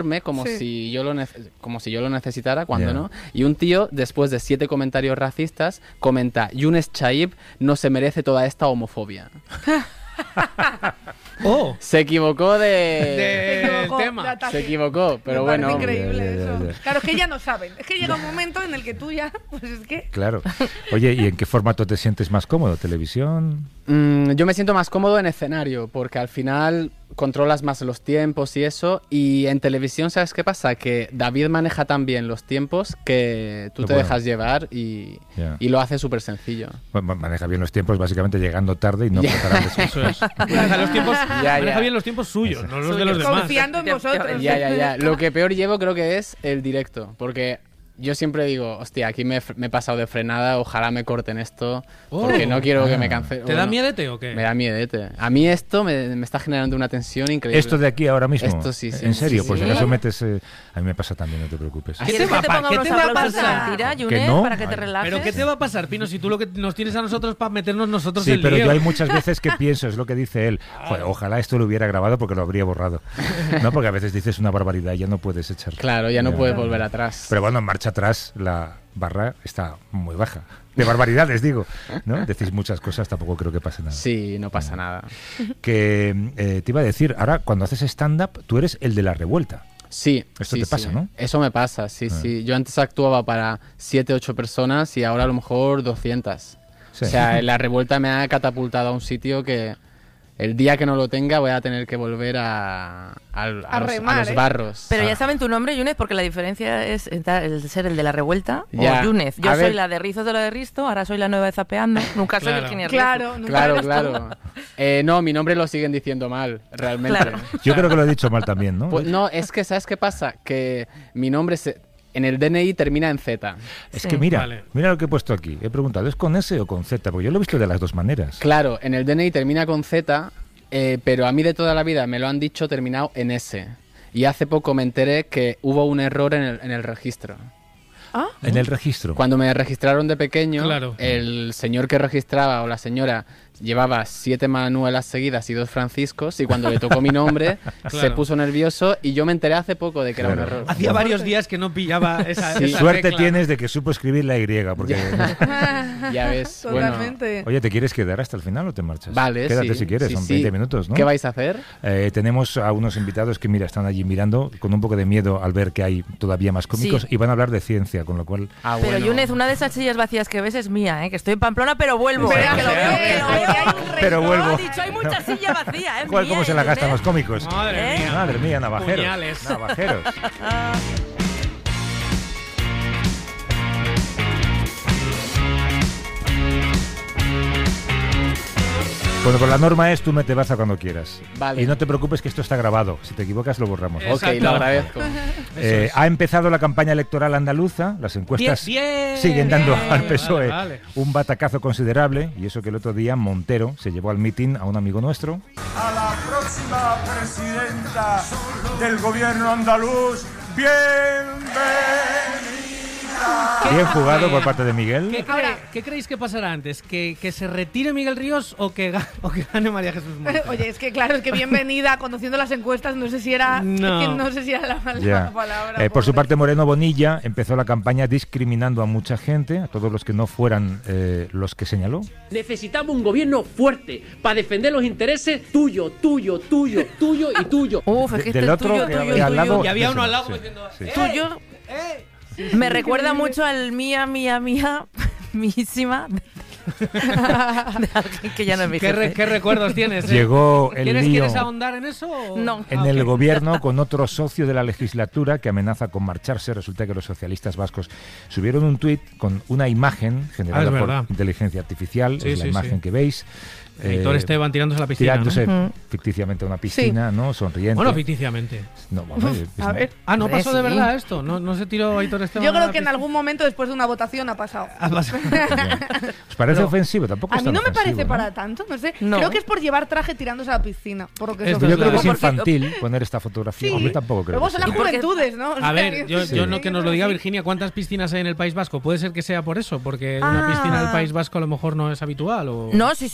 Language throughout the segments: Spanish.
como si yo lo necesitara, cuando no. Y un tío, después de 7 comentarios racistas, comenta: Younes Chaib no se merece toda esta homofobia. Se equivocó del tema. Se equivocó, pero bueno. Es increíble eso. Claro, es que ya no saben. Es que llega un momento en el que tú ya, pues es que... Claro. Oye, ¿y en qué formato te sientes más cómodo? ¿Televisión? Yo me siento más cómodo en escenario, porque al final controlas más los tiempos y eso, y en televisión, ¿sabes qué pasa? Que David maneja tan bien los tiempos que tú te dejas llevar y lo hace súper sencillo. Bueno, maneja bien los tiempos, básicamente llegando tarde y no preparándoles. Eso es. Maneja bien los tiempos suyos, no los de los demás. Confiando en vosotros. Ya. Lo que peor llevo creo que es el directo, porque... Yo siempre digo, hostia, aquí me he pasado de frenada, ojalá me corten esto, porque no quiero que me cancelen. ¿Te da miedete o qué? Me da miedete. A mí esto me está generando una tensión increíble. ¿Esto de aquí ahora mismo? Esto sí. ¿En serio? Sí, pues si acaso metes... a mí me pasa también, no te preocupes. ¿Qué te va a pasar? Mentira, ¿Que Younes, no? para que te relajes. ¿Pero qué te va a pasar, Pino, si tú lo que nos tienes a nosotros para meternos nosotros en el lío? Sí, pero yo hay muchas veces que pienso, es lo que dice él, joder, ojalá esto lo hubiera grabado porque lo habría borrado. No, porque a veces dices una barbaridad y ya no puedes echar. Claro, ya no puedes volver atrás. Pero bueno, en marcha atrás la barra está muy baja. De barbaridades, digo, ¿no? Decís muchas cosas, tampoco creo que pase nada. Sí, no pasa nada. Que te iba a decir, ahora cuando haces stand-up, tú eres el de la revuelta. Sí. Esto te pasa, ¿no? Eso me pasa, sí. Yo antes actuaba para 7, 8 personas y ahora a lo mejor 200. Sí. O sea, la revuelta me ha catapultado a un sitio que... El día que no lo tenga voy a tener que volver a los barros. Pero ya saben tu nombre, Younes, porque la diferencia es el ser el de la revuelta o Younes. Yo soy la de Rizos de lo de Risto, ahora soy la nueva de Zapeando. Nunca soy Virginia Rizzo. Claro. No, mi nombre lo siguen diciendo mal, realmente. Claro. Yo creo que lo he dicho mal también, ¿no? Pues no, es que ¿sabes qué pasa? Que mi nombre en el DNI termina en Z. Es que mira lo que he puesto aquí. He preguntado, ¿es con S o con Z? Porque yo lo he visto de las dos maneras. Claro, en el DNI termina con Z, pero a mí de toda la vida me lo han dicho terminado en S. Y hace poco me enteré que hubo un error en el registro. ¿Ah? En el registro. Cuando me registraron de pequeño, el señor que registraba o la señora llevaba 7 Manuelas seguidas y 2 Franciscos, y cuando le tocó mi nombre se puso nervioso y yo me enteré hace poco de que era un error. Hacía varios días que no pillaba esa Suerte tecla. tienes de que supo escribir la Y, porque... Ya ves. Totalmente. Bueno. Oye, ¿te quieres quedar hasta el final o te marchas? Vale, quédate si quieres, son 20 minutos, ¿no? ¿Qué vais a hacer? Tenemos a unos invitados que, mira, están allí mirando con un poco de miedo al ver que hay todavía más cómicos y van a hablar de ciencia, con lo cual... Pero Younes, una de esas sillas vacías que ves es mía, que estoy en Pamplona, pero vuelvo. Que lo veo. Pero vuelvo. Ha dicho, hay mucha silla vacía, ¿Cómo se la gastan los cómicos? Madre mía, navajeros. Puñales. Navajeros. Bueno, pues la norma es tú mete baza cuando quieras. Vale. Y no te preocupes que esto está grabado. Si te equivocas lo borramos. Ok, lo agradezco. Ha empezado la campaña electoral andaluza. Las encuestas siguen dando al PSOE un batacazo considerable. Y eso que el otro día Montero se llevó al mitin a un amigo nuestro. A la próxima presidenta del gobierno andaluz, bienvenida. Bien jugado por parte de Miguel. ¿Qué creéis que pasará antes? ¿Que se retire Miguel Ríos o que gane María Jesús Montes? Oye, es que claro, es que bienvenida, conociendo las encuestas, no sé si era la palabra. Por su parte, Moreno Bonilla empezó la campaña discriminando a mucha gente, a todos los que no fueran los que señaló. Necesitamos un gobierno fuerte para defender los intereses tuyo y tuyo. Uf, es que del otro tuyo, al lado. Y había uno al lado diciendo... Tuyo... Me recuerda mucho al mía, mísima de alguien que ya no es mi jefe. ¿Qué recuerdos tienes? Llegó el lío. ¿Quieres ahondar en eso? O? No. En el gobierno con otro socio de la legislatura que amenaza con marcharse. Resulta que los socialistas vascos subieron un tuit con una imagen generada por inteligencia artificial, es la imagen que veis. Héctor Esteban tirándose a la piscina. Tirándose ficticiamente a una piscina, ¿no? Sonriente. Bueno, ficticiamente. No, bueno, a ver. ¿No pasó de verdad esto? ¿No se tiró Héctor Esteban? Yo creo que en algún momento después de una votación ha pasado. ¿Os parece ofensivo? Tampoco a mí no me parece ¿no? para tanto, no sé. No. Creo que es por llevar traje tirándose a la piscina. Por lo que yo creo que es infantil poner esta fotografía. Sí. Hombre, tampoco creo. Luego son las juventudes, ¿no? A ver, yo no que nos lo diga Virginia, ¿cuántas piscinas hay en el País Vasco? Puede ser que sea por eso, porque una piscina del País Vasco a lo mejor no es habitual. ¿O? No, sí, aquí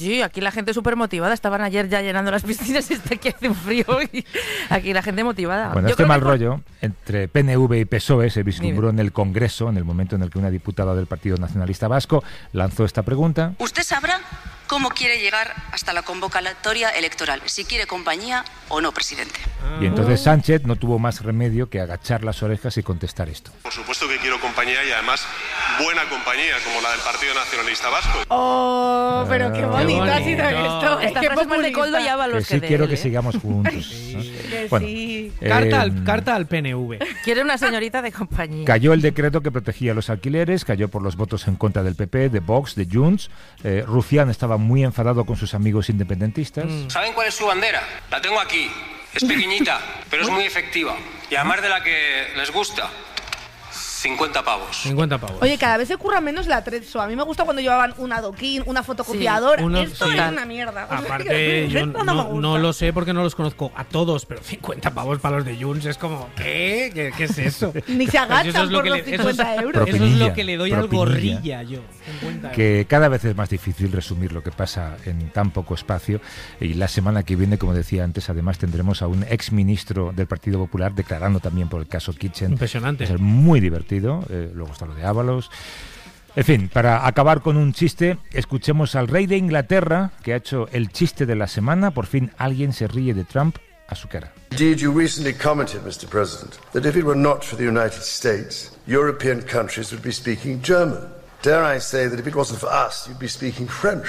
la gente súper motivada. Estaban ayer ya llenando las piscinas y está aquí hace un frío. Y aquí la gente motivada. Bueno, este mal rollo entre PNV y PSOE se vislumbró en el Congreso en el momento en el que una diputada del Partido Nacionalista Vasco lanzó esta pregunta. ¿Usted sabrá cómo quiere llegar hasta la convocatoria electoral? Si quiere compañía o no, presidente. Y entonces Sánchez no tuvo más remedio que agachar las orejas y contestar esto. Por supuesto que quiero compañía y además buena compañía, como la del Partido Nacionalista Vasco. ¡Oh, pero qué bonito ha sido esto! Esta frase más de Coldo y Ábalos que sí, quiero que sigamos juntos. Bueno, carta al PNV. Quiere una señorita de compañía. Cayó el decreto que protegía los alquileres, cayó por los votos en contra del PP, de Vox, de Junts. Rufián estaba muy enfadado con sus amigos independentistas. ¿Saben cuál es su bandera? La tengo aquí. Es pequeñita, pero es muy efectiva. Y además de la que les gusta, 50 pavos. 50 pavos. Oye, cada vez se curra menos la Trezzo. A mí me gusta cuando llevaban un adoquín, una fotocopiadora. Esto es una mierda. Aparte, yo no lo sé porque no los conozco a todos, pero 50 pavos para los de Junts es como, ¿qué? ¿Qué es eso? Ni se agachan por los 50 euros. Eso es lo que le doy al gorrilla yo. 50 que cada vez es más difícil resumir lo que pasa en tan poco espacio. Y la semana que viene, como decía antes, además tendremos a un exministro del Partido Popular declarando también por el caso Kitchen. Impresionante. Va a ser muy divertido. Luego está lo de Ábalos. En fin, para acabar con un chiste, escuchemos al rey de Inglaterra, que ha hecho el chiste de la semana. Por fin alguien se ríe de Trump a su cara. Indeed, you recently commented, Mr. President, that if it were not for the United States, European countries would be speaking German. Dare I say that if it wasn't for us, you'd be speaking French.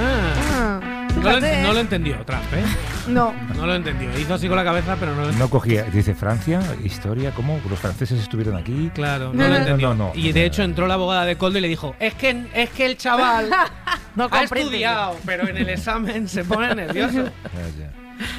No lo entendió Trump, ¿eh? No lo entendió. Hizo así con la cabeza, pero no lo entendió. No cogía. Dice Francia, historia, ¿cómo? Los franceses estuvieron aquí. Claro, no lo entendió. No. Y de hecho entró la abogada de Coldo y le dijo, es que el chaval no ha estudiado, pero en el examen se pone nervioso. Ya.